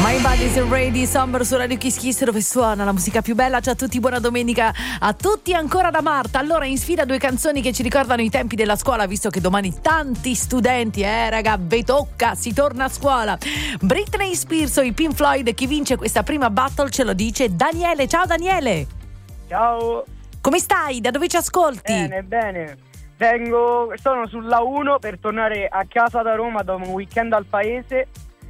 My Body's Ready, Summer su Radio Kiss Kiss, dove suona la musica più bella. Ciao a tutti, buona domenica a tutti, ancora da Marta. Allora, in sfida due canzoni che ci ricordano i tempi della scuola, visto che domani tanti studenti, raga, ve tocca, si torna a scuola. Britney Spears o i Pink Floyd, chi vince questa prima battle ce lo dice Daniele. Ciao Daniele. Ciao. Come stai? Da dove ci ascolti? Bene. Sono sulla 1 per tornare a casa da Roma dopo un weekend al paese.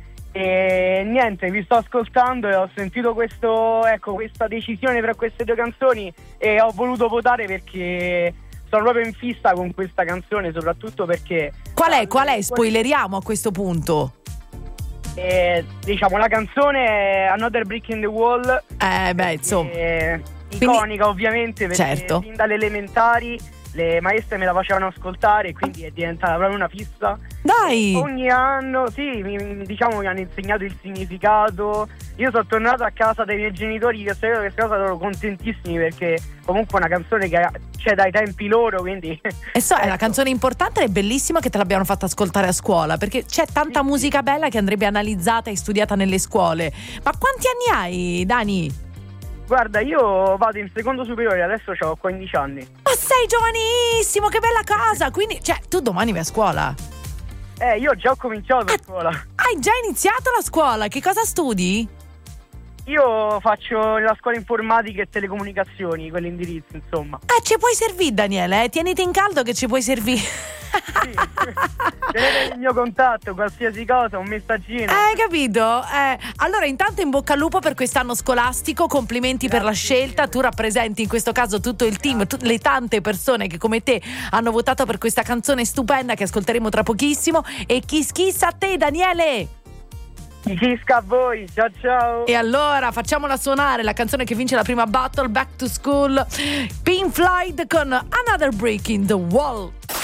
E niente, vi sto ascoltando e ho sentito questa decisione tra queste due canzoni e ho voluto votare perché sono proprio in fissa con questa canzone, soprattutto perché Qual è? Spoileriamo a questo punto. Diciamo la canzone è Another Brick in the Wall. Insomma. Iconica ovviamente, perché certo, fin dalle elementari le maestre me la facevano ascoltare e quindi è diventata proprio una fissa. Dai! Ogni anno, sì, diciamo mi hanno insegnato il significato. Io sono tornato a casa dai miei genitori che questa cosa sono contentissimi perché comunque è una canzone che c'è dai tempi loro, quindi è una canzone importante ed è bellissima che te l'abbiano fatta ascoltare a scuola, perché c'è tanta musica bella che andrebbe analizzata e studiata nelle scuole. Ma quanti anni hai, Dani? Guarda, io vado in secondo superiore, adesso ho 15 anni. Ma sei giovanissimo, che bella cosa! Quindi, tu domani vai a scuola? Io già ho cominciato a scuola. Hai già iniziato la scuola? Che cosa studi? Io faccio la scuola informatica e telecomunicazioni, quell'indirizzo, insomma. Ci puoi servire, Daniele, tieniti in caldo che ci puoi servire. Sì. Tenete il mio contatto, qualsiasi cosa, un messaggino. Hai capito? Allora, intanto in bocca al lupo per quest'anno scolastico, complimenti per la scelta. Tu rappresenti in questo caso tutto il team, le tante persone che come te hanno votato per questa canzone stupenda che ascolteremo tra pochissimo. E kiss kiss a te, Daniele. Kiss a voi, ciao. E allora facciamola suonare la canzone che vince la prima battle, Back to School, Pink Floyd con Another Brick in the Wall.